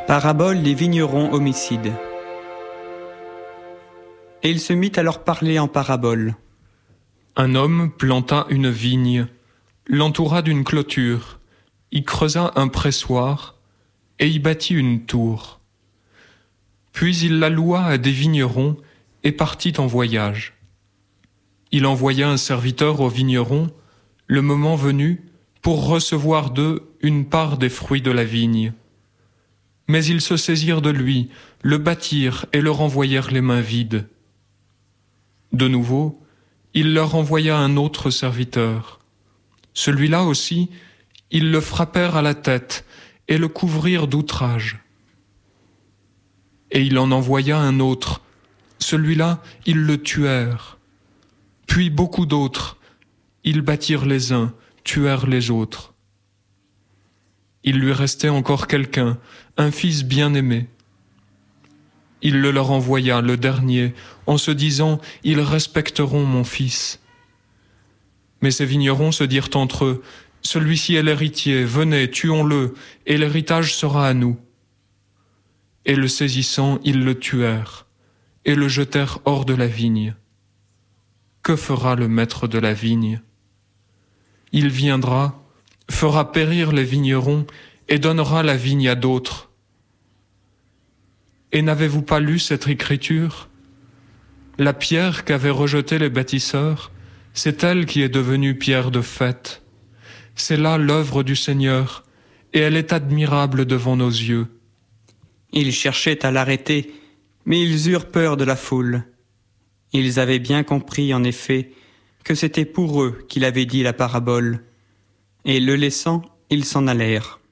Parabole des vignerons homicides. Et il se mit à leur parler en parabole. Un homme planta une vigne, l'entoura d'une clôture, y creusa un pressoir et y bâtit une tour. Puis il la loua à des vignerons et partit en voyage. Il envoya un serviteur aux vignerons, le moment venu, pour recevoir d'eux une part des fruits de la vigne. Mais ils se saisirent de lui, le battirent et le renvoyèrent les mains vides. De nouveau, il leur envoya un autre serviteur. Celui-là aussi, ils le frappèrent à la tête et le couvrirent d'outrages. Et il en envoya un autre. Celui-là, ils le tuèrent. Puis beaucoup d'autres. Ils battirent les uns, tuèrent les autres. Il lui restait encore quelqu'un, un fils bien-aimé. Il le leur envoya, le dernier, en se disant « Ils respecteront mon fils ». Mais ces vignerons se dirent entre eux « Celui-ci est l'héritier, venez, tuons-le, et l'héritage sera à nous ». Et le saisissant, ils le tuèrent, et le jetèrent hors de la vigne. Que fera le maître de la vigne? Il viendra, fera périr les vignerons, et donnera la vigne à d'autres. Et n'avez-vous pas lu cette écriture? La pierre qu'avaient rejetée les bâtisseurs, c'est elle qui est devenue pierre de fête. C'est là l'œuvre du Seigneur, et elle est admirable devant nos yeux. Ils cherchaient à l'arrêter, mais ils eurent peur de la foule. Ils avaient bien compris, en effet, que c'était pour eux qu'il avait dit la parabole. Et le laissant, ils s'en allèrent.